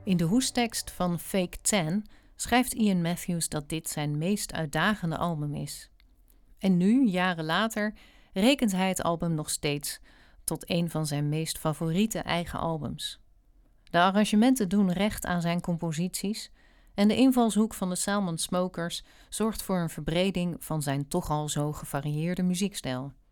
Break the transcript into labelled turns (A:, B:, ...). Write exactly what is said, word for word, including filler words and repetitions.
A: In de hoestekst van Fake Ten schrijft Ian Matthews dat dit zijn meest uitdagende album is. En nu, jaren later, rekent hij het album nog steeds tot een van zijn meest favoriete eigen albums. De arrangementen doen recht aan zijn composities en de invalshoek van de Salmon Smokers zorgt voor een verbreding van zijn toch al zo gevarieerde muziekstijl.